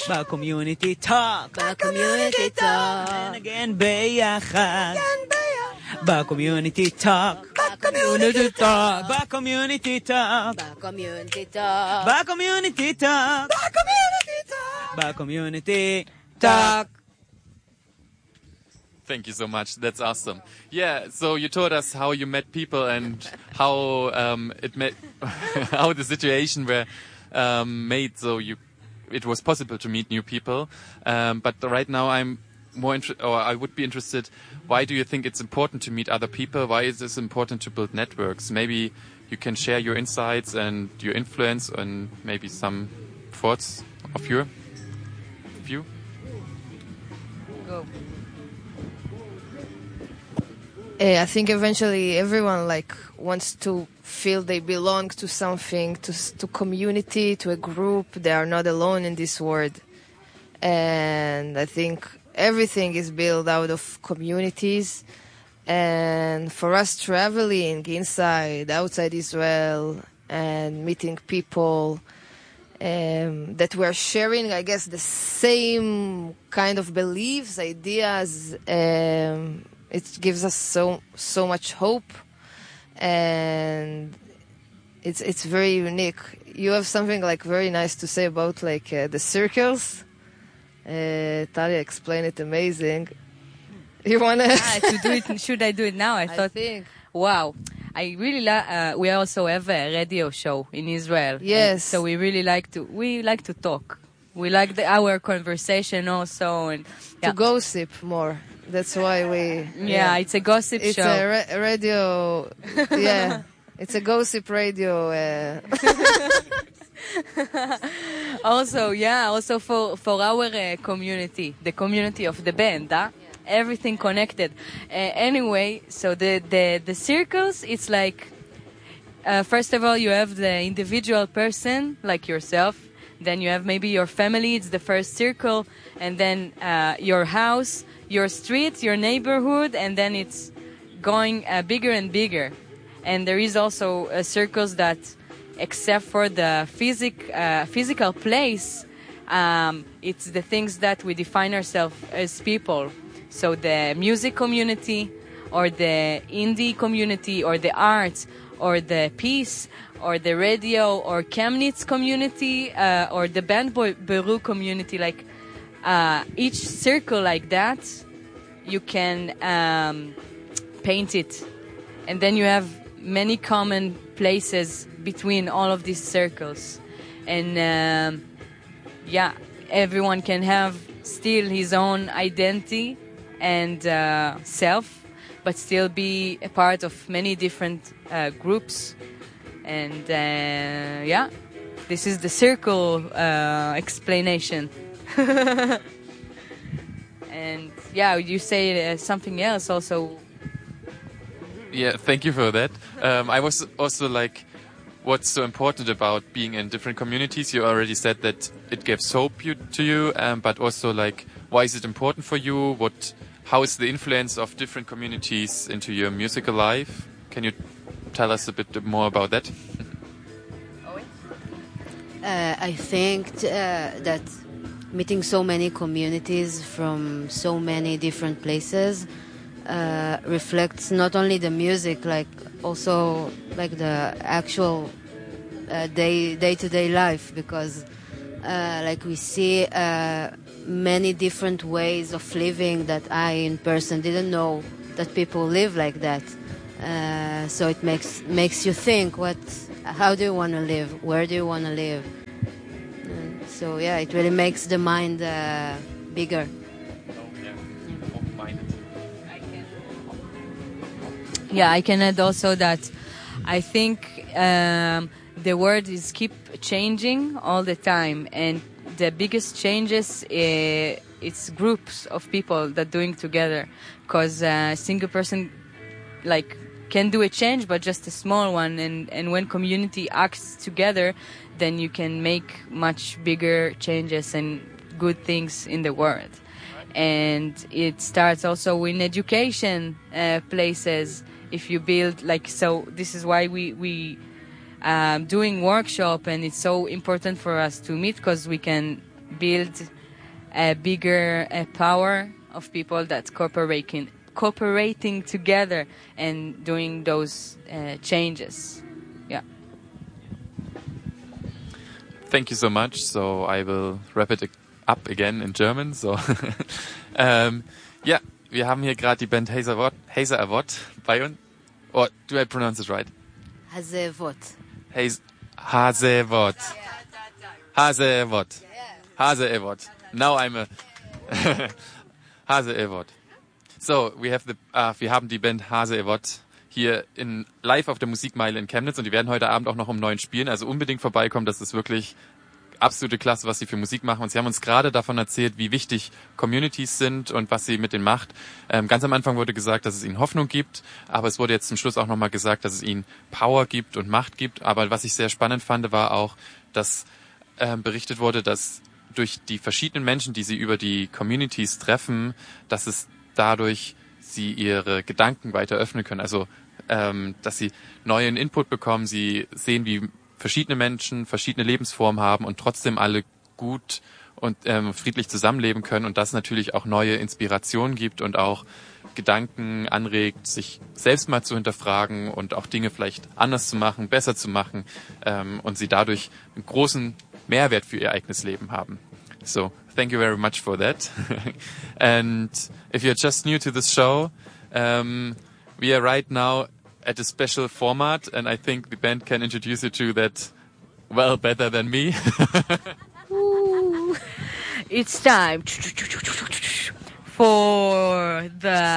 בקומיוניטי טוק, בקומיוניטי טוק, נגן ביחד, בקומיוניטי טוק, בקומיוניטי טוק, בקומיוניטי טוק, בקומיוניטי טוק, בקומיוניטי טוק, בקומיוניטי Talk. Thank you so much. That's awesome. Yeah, so you told us how you met people and how how the situation were made so it was possible to meet new people. But right now I'm more I would be interested. Why do you think it's important to meet other people? Why is this important to build networks? Maybe you can share your insights and your influence and maybe some thoughts of your view. Go. I think eventually everyone wants to feel they belong to something, to community, to a group. They are not alone in this world. And I think everything is built out of communities. And for us traveling inside, outside Israel, and meeting people that we're sharing, I guess, the same kind of beliefs, ideas, it gives us so much hope, and it's very unique. You have something very nice to say about the circles. Talia explained it amazing. You wanna to do it? Should I do it now? I think. Wow. I really we also have a radio show in Israel. Yes. So we really like to talk. We like our conversation also, and to gossip more. That's why we. Yeah, it's a gossip show. It's a radio. Yeah, it's a gossip radio. Also for our community, the community of the band. Everything connected. Anyway, so the circles, it's first of all, you have the individual person, like yourself. Then you have maybe your family, it's the first circle. And then your house, your street, your neighborhood. And then it's going bigger and bigger. And there is also circles that, except for the physical place, it's the things that we define ourselves as people. So the music community, or the indie community, or the arts, or the peace, or the radio, or Chemnitz community, or the band Beru community, each circle like that, you can paint it. And then you have many common places between all of these circles. And everyone can have still his own identity and self, but still be a part of many different groups. And this is the circle explanation. And you say something else also. Yeah, thank you for that. I was also what's so important about being in different communities? You already said that it gives hope to you, but also why is it important for you? How is the influence of different communities into your musical life? Can you tell us a bit more about that? I think that meeting so many communities from so many different places reflects not only the music, also the actual day-to-day life, because we see many different ways of living that I in person didn't know that people live like that. So it makes you think, how do you want to live? Where do you want to live? So it really makes the mind bigger. Yeah, I can add also that I think the world is keep changing all the time, and the biggest changes it's groups of people that doing together, because a single person can do a change, but just a small one, and when community acts together, then you can make much bigger changes and good things in the world. And it starts also in education places. If you build so this is why we doing workshop, and it's so important for us to meet, because we can build a bigger power of people that's cooperating together and doing those changes. Yeah. Thank you so much. So I will wrap it up again in German. So, ja, wir haben hier gerade die Band Hazer Avot bei uns. Or do I pronounce it right? Hazevot. Hazevot. Hazevot. Hazevot. Now I'm a Hazevot. So, wir haben die Band Hazevot hier live auf der Musikmeile in Chemnitz und die werden heute Abend auch noch um 9 spielen. Also unbedingt vorbeikommen, das ist wirklich absolute Klasse, was sie für Musik machen. Und sie haben uns gerade davon erzählt, wie wichtig Communities sind und was sie mit denen macht. Ganz am Anfang wurde gesagt, dass es ihnen Hoffnung gibt, aber es wurde jetzt zum Schluss auch nochmal gesagt, dass es ihnen Power gibt und Macht gibt. Aber was ich sehr spannend fand, war auch, dass berichtet wurde, dass durch die verschiedenen Menschen, die sie über die Communities treffen, dass es dadurch sie ihre Gedanken weiter öffnen können. Also, dass sie neuen Input bekommen, sie sehen, wie verschiedene Menschen verschiedene Lebensformen haben und trotzdem alle gut und friedlich zusammenleben können und das natürlich auch neue Inspirationen gibt und auch Gedanken anregt, sich selbst mal zu hinterfragen und auch Dinge vielleicht anders zu machen, besser zu machen und sie dadurch einen großen Mehrwert für ihr eigenes Leben haben. So, thank you very much for that. And if you're just new to this show, we are right now at a special format, and I think the band can introduce you to that well better than me. It's time for the